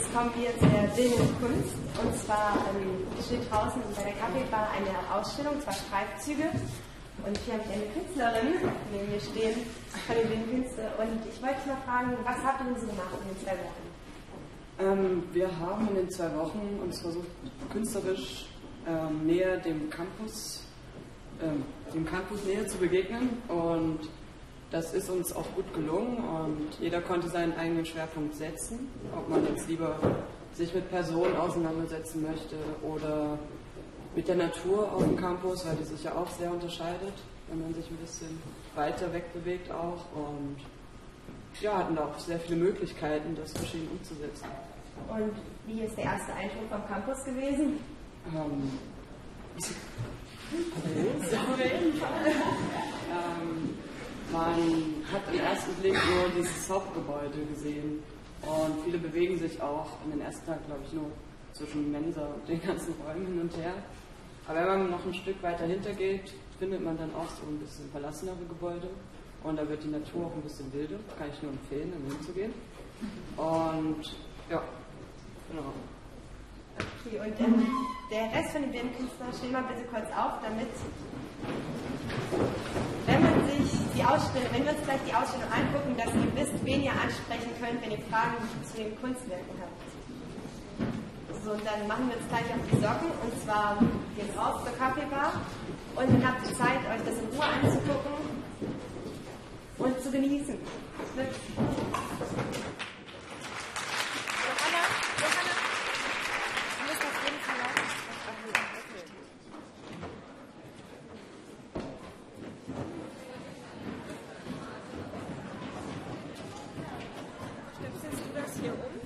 jetzt kommen wir zu der bildenden Kunst. Und zwar steht draußen bei der Kaffeebar eine Ausstellung, zwar Streifzüge. Und hier habe ich eine Künstlerin neben mir stehen von den bildenden Künsten. Und ich wollte mal fragen, was habt ihr denn so gemacht in den 2 Wochen? Wir haben in den 2 Wochen uns versucht, künstlerisch näher dem Campus näher zu begegnen. Und das ist uns auch gut gelungen und jeder konnte seinen eigenen Schwerpunkt setzen, ob man jetzt lieber sich mit Personen auseinandersetzen möchte oder mit der Natur auf dem Campus, weil die sich ja auch sehr unterscheidet, wenn man sich ein bisschen weiter wegbewegt auch, und ja, hatten da auch sehr viele Möglichkeiten, das verschieden umzusetzen. Und wie ist der erste Eindruck vom Campus gewesen? Man hat im ersten Blick nur dieses Hauptgebäude gesehen und viele bewegen sich auch in den ersten Tag, glaube ich, nur zwischen Mensa und den ganzen Räumen hin und her. Aber wenn man noch ein Stück weiter hinter geht, findet man dann auch so ein bisschen verlassenere Gebäude und da wird die Natur auch ein bisschen wilder. Kann ich nur empfehlen, um hinzugehen. Und ja, genau. Okay, und der Rest von den Bildkünstlern, steht mal bitte kurz auf, damit, wenn wir uns gleich die Ausstellung angucken, dass ihr wisst, wen ihr ansprechen könnt, wenn ihr Fragen zu den Kunstwerken habt. So, und dann machen wir uns gleich auf die Socken, und zwar gehen raus zur Kaffeebar, und dann habt ihr Zeit, euch das in Ruhe anzugucken und zu genießen. Stöpselst du das hier um?